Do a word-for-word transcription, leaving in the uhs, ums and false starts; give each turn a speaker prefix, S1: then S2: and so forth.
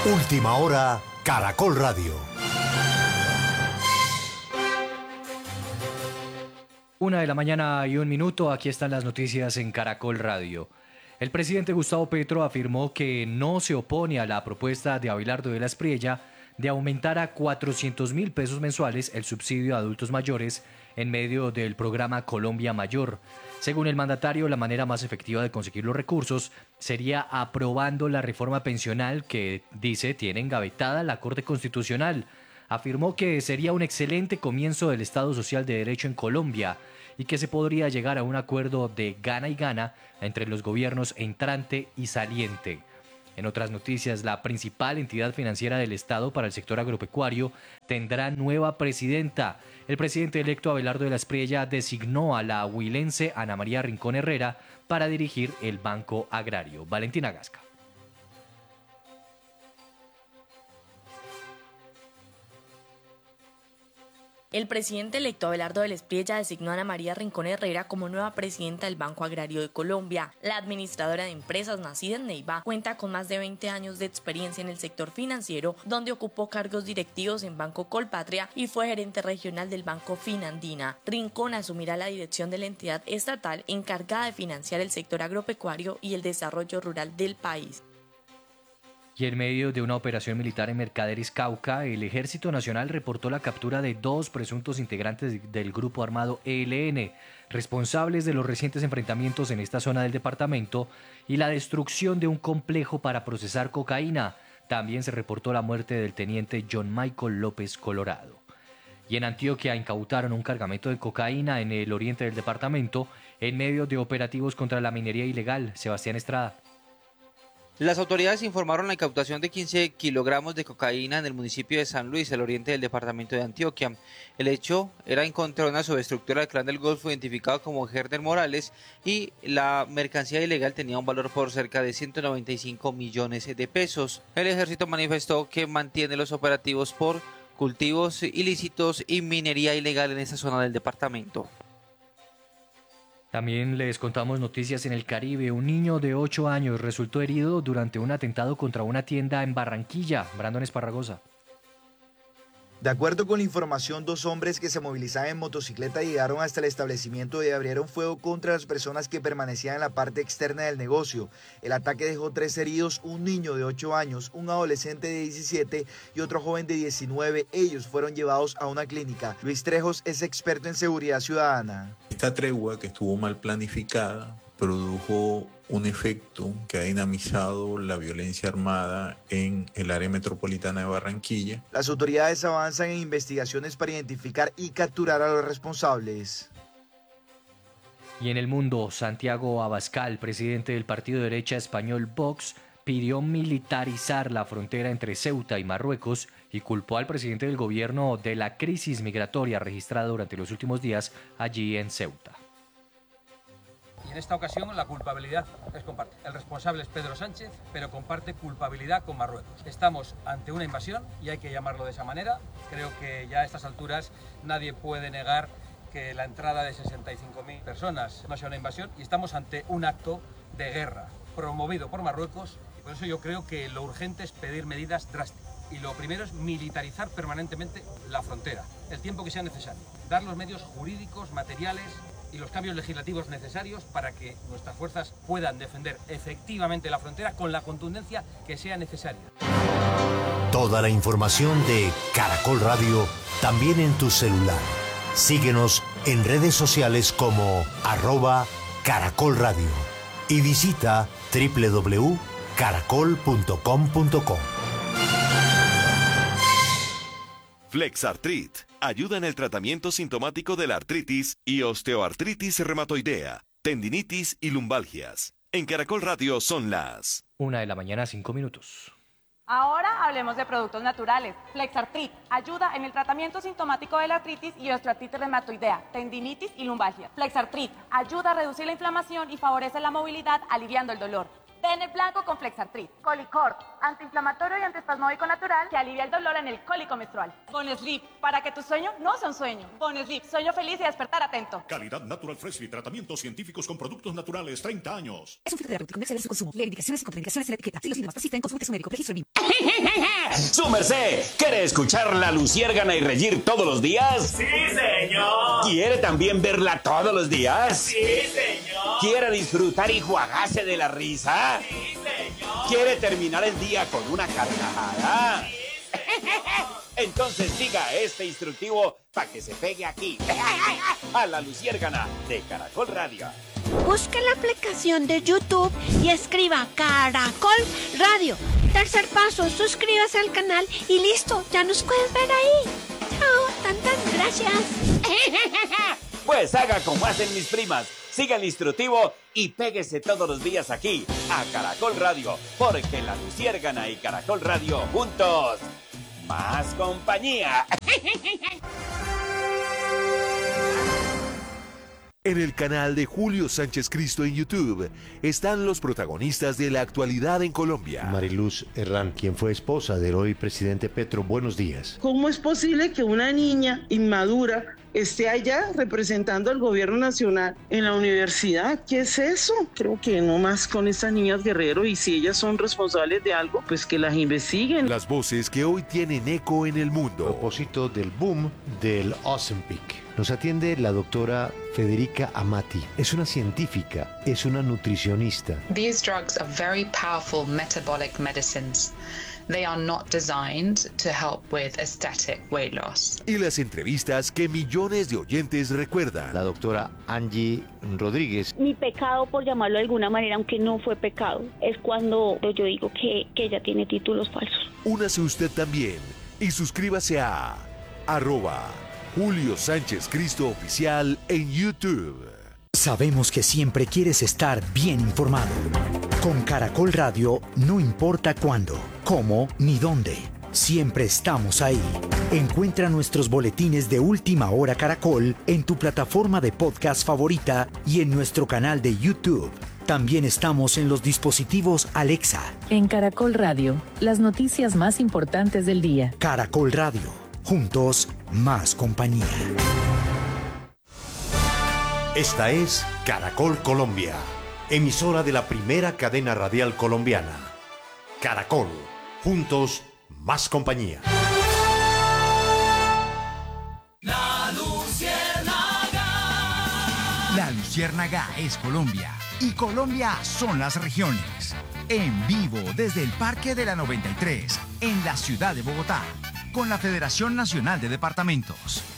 S1: Última hora, Caracol Radio.
S2: Una de la mañana y un minuto, aquí están las noticias en Caracol Radio. El presidente Gustavo Petro afirmó que no se opone a la propuesta de Abelardo de la Espriella de aumentar a cuatrocientos mil pesos mensuales el subsidio a adultos mayores en medio del programa Colombia Mayor. Según el mandatario, la manera más efectiva de conseguir los recursos sería aprobando la reforma pensional que, dice, tiene engavetada la Corte Constitucional. Afirmó que sería un excelente comienzo del Estado Social de Derecho en Colombia y que se podría llegar a un acuerdo de gana y gana entre los gobiernos entrante y saliente. En otras noticias, la principal entidad financiera del Estado para el sector agropecuario tendrá nueva presidenta. El presidente electo Abelardo de la Espriella designó a la huilense Ana María Rincón Herrera para dirigir el Banco Agrario. Valentina Gasca.
S3: El presidente electo Abelardo de la Espriella designó a Ana María Rincón Herrera como nueva presidenta del Banco Agrario de Colombia. La administradora de empresas nacida en Neiva cuenta con más de veinte años de experiencia en el sector financiero, donde ocupó cargos directivos en Banco Colpatria y fue gerente regional del Banco Finandina. Rincón asumirá la dirección de la entidad estatal encargada de financiar el sector agropecuario y el desarrollo rural del país.
S2: Y en medio de una operación militar en Mercaderes, Cauca, el Ejército Nacional reportó la captura de dos presuntos integrantes del grupo armado E L N, responsables de los recientes enfrentamientos en esta zona del departamento y la destrucción de un complejo para procesar cocaína. También se reportó la muerte del teniente John Michael López Colorado. Y en Antioquia incautaron un cargamento de cocaína en el oriente del departamento en medio de operativos contra la minería ilegal. Sebastián Estrada.
S4: Las autoridades informaron la incautación de quince kilogramos de cocaína en el municipio de San Luis, al oriente del departamento de Antioquia. El hecho era en contra de una subestructura del Clan del Golfo identificado como Herder Morales y la mercancía ilegal tenía un valor por cerca de ciento noventa y cinco millones de pesos. El ejército manifestó que mantiene los operativos por cultivos ilícitos y minería ilegal en esta zona del departamento.
S2: También les contamos noticias en el Caribe. Un niño de ocho años resultó herido durante un atentado contra una tienda en Barranquilla. Brandon Esparragosa.
S5: De acuerdo con la información, dos hombres que se movilizaban en motocicleta llegaron hasta el establecimiento y abrieron fuego contra las personas que permanecían en la parte externa del negocio. El ataque dejó tres heridos, un niño de ocho años, un adolescente de diecisiete y otro joven de diecinueve. Ellos fueron llevados a una clínica. Luis Trejos es experto en seguridad ciudadana.
S6: Esta tregua, que estuvo mal planificada, produjo un efecto que ha dinamizado la violencia armada en el área metropolitana de Barranquilla.
S5: Las autoridades avanzan en investigaciones para identificar y capturar a los responsables.
S2: Y en el mundo, Santiago Abascal, presidente del partido de derecha español Vox, pidió militarizar la frontera entre Ceuta y Marruecos y culpó al presidente del gobierno de la crisis migratoria registrada durante los últimos días allí en Ceuta.
S7: Y en esta ocasión la culpabilidad es compartida. El responsable es Pedro Sánchez, pero comparte culpabilidad con Marruecos. Estamos ante una invasión y hay que llamarlo de esa manera. Creo que ya a estas alturas nadie puede negar que la entrada de sesenta y cinco mil personas no sea una invasión y estamos ante un acto de guerra promovido por Marruecos. Y por eso yo creo que lo urgente es pedir medidas drásticas. Y lo primero es militarizar permanentemente la frontera, el tiempo que sea necesario. Dar los medios jurídicos, materiales y los cambios legislativos necesarios para que nuestras fuerzas puedan defender efectivamente la frontera con la contundencia que sea necesaria.
S1: Toda la información de Caracol Radio también en tu celular. Síguenos en redes sociales como arroba Caracol Radio y visita doble u doble u doble u punto caracol punto com punto co.
S8: Flexartrit ayuda en el tratamiento sintomático de la artritis y osteoartritis reumatoidea, tendinitis y lumbalgias. En Caracol Radio son las
S2: Una de la mañana, cinco minutos.
S9: Ahora hablemos de productos naturales. Flexartrit ayuda en el tratamiento sintomático de la artritis y osteoartritis reumatoidea, tendinitis y lumbalgia. Flexartrit ayuda a reducir la inflamación y favorece la movilidad, aliviando el dolor. Tener blanco con Flexartrit. Colicort, antiinflamatorio y antiespasmódico natural que alivia el dolor en el cólico menstrual. Boneslip, para que tu sueño no sea un sueño. Boneslip, sueño feliz y despertar atento.
S10: Calidad Natural Freshly, tratamientos científicos con productos naturales, treinta años.
S11: Es un filtro terapéutico comercial en su consumo. Lee indicaciones y contraindicaciones en la etiqueta. Si los síntomas persisten, consulte a su médico. Registro B I M.
S12: ¡Su merced! ¿Quiere escuchar la luciérgana y reír todos los días?
S13: ¡Sí, señor!
S12: ¿Quiere también verla todos los días?
S13: ¡Sí, señor!
S12: ¿Quiere disfrutar y juagarse de la risa?
S13: ¡Sí, señor!
S12: ¿Quiere terminar el día con una carcajada?
S13: ¡Sí, señor!
S12: Entonces siga este instructivo para que se pegue aquí, a la luciérgana de Caracol Radio.
S14: Busque la aplicación de YouTube y escriba Caracol Radio. Tercer paso, suscríbase al canal y listo, ya nos puedes ver ahí. Chao, tantas gracias.
S12: Pues haga como hacen mis primas, siga el instructivo y péguese todos los días aquí a Caracol Radio, porque la luciérgana y Caracol Radio juntos, más compañía.
S15: En el canal de Julio Sánchez Cristo en YouTube están los protagonistas de la actualidad en Colombia.
S1: Mariluz Herrán, quien fue esposa del hoy presidente Petro, buenos días.
S16: ¿Cómo es posible que una niña inmadura esté allá representando al gobierno nacional en la universidad? ¿Qué es eso? Creo que no más con estas niñas Guerrero, y si ellas son responsables de algo, pues que las investiguen.
S15: Las voces que hoy tienen eco en el mundo.
S1: A propósito del boom del Ozempic, nos atiende la doctora Federica Amati. Es una científica, es una nutricionista.
S17: These drugs are very powerful metabolic medicines. They are not designed to help with aesthetic weight loss.
S15: Y las entrevistas que millones de oyentes recuerdan.
S1: La doctora Angie Rodríguez.
S18: Mi pecado, por llamarlo de alguna manera, aunque no fue pecado, es cuando yo digo que, que ella tiene títulos falsos.
S15: Únase usted también y suscríbase a arroba Julio Sánchez Cristo Oficial en YouTube.
S19: Sabemos que siempre quieres estar bien informado. Con Caracol Radio, no importa cuándo, cómo ni dónde, siempre estamos ahí. Encuentra nuestros boletines de Última Hora Caracol en tu plataforma de podcast favorita y en nuestro canal de YouTube. También estamos en los dispositivos Alexa.
S20: En Caracol Radio, las noticias más importantes del día.
S19: Caracol Radio, juntos, más compañía.
S1: Esta es Caracol Colombia, emisora de la primera cadena radial colombiana. Caracol, juntos, más compañía.
S21: La Luciérnaga.
S22: La Luciérnaga es Colombia y Colombia son las regiones. En vivo desde el Parque de la noventa y tres, en la ciudad de Bogotá, con la Federación Nacional de Departamentos.